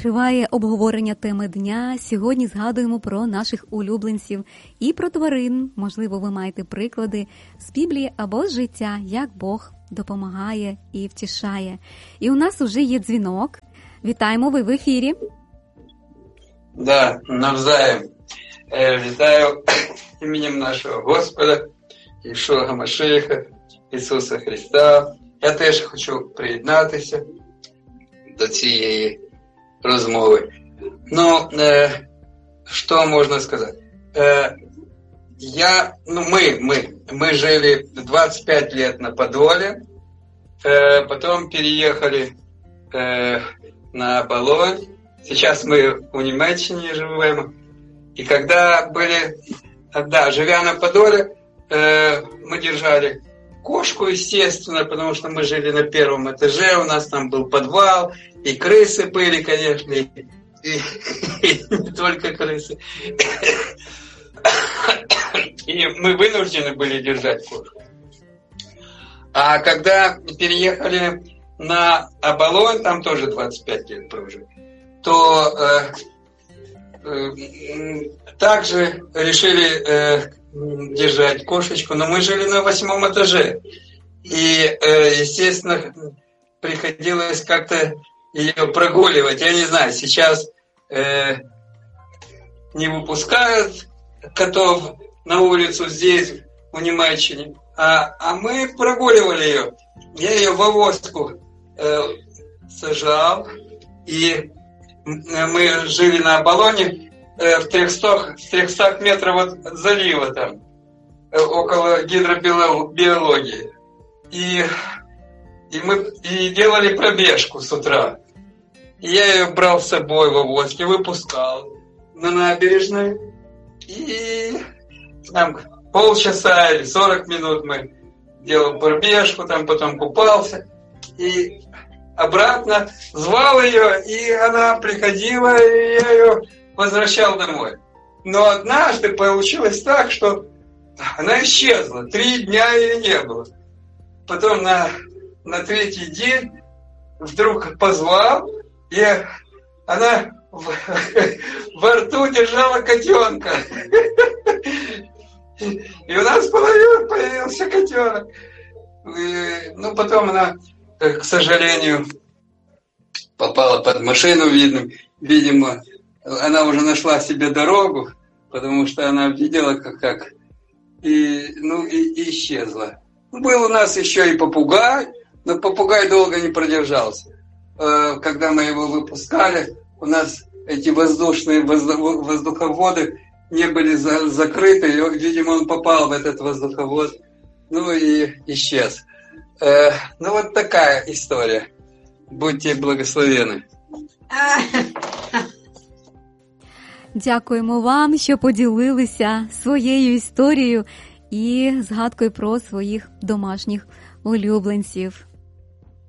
Триває обговорення теми дня. Сьогодні згадуємо про наших улюбленців і про тварин. Можливо, ви маєте приклади з Біблії або з життя, як Бог допомагає і втішає. І у нас уже є дзвінок. Вітаємо, ви в ефірі. Да, навзаєм. Вітаю іменем нашого Господа, Ішуа Машиаха, Ісуса Христа. Я теж хочу приєднатися до цієї розмови. Ну, що можна сказати? Мы жили 25 лет на Подоле, потом переехали на Оболонь. Сейчас мы в Німеччині живем. И когда живя на Подоле, мы держали кошку, естественно, потому что мы жили на первом этаже, у нас там был подвал, и крысы были, конечно, и не только крысы. И мы вынуждены были держать кошку. А когда переехали на Оболонь, там тоже 25 лет прожили, то также решили держать кошечку, но мы жили на 8 этаже. И, естественно, приходилось как-то ее прогуливать. Я не знаю, сейчас не выпускают котов на улицу здесь, в Німеччині, а мы прогуливали ее. Я ее в овозку сажал, и мы жили на Оболоне в 300 метров от залива там, около гидробиологии. И мы делали пробежку с утра. И я ее брал с собой в овозке, выпускал на набережную. И там полчаса или 40 минут мы делал пробежку, там потом купался. И обратно звал ее, и она приходила, и я ее возвращал домой. Но однажды получилось так, что она исчезла. 3 дня ее не было. Потом на 3-й день вдруг позвал, и она во рту держала котенка. И у нас появился котенок. Ну, потом она, к сожалению, попала под машину, видимо, она уже нашла себе дорогу, потому что она видела, как и исчезла. Был у нас еще и попугай, но попугай долго не продержался. Когда мы его выпускали, у нас эти воздуховоды не были закрыты, и, видимо, он попал в этот воздуховод, ну и исчез. Ну вот такая история. Будьте благословенны. Дякуємо вам, що поділилися своєю історією і згадкою про своїх домашніх улюбленців.